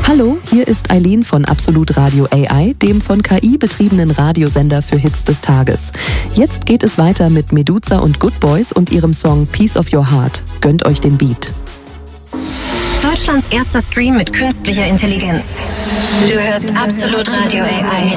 Hallo, hier ist Eileen von Absolut Radio AI, dem von KI betriebenen Radiosender für Hits des Tages. Jetzt geht es weiter mit Meduza und Good Boys und ihrem Song Piece of Your Heart. Gönnt euch den Beat. Deutschlands erster Stream mit künstlicher Intelligenz. Du hörst Absolut Radio AI.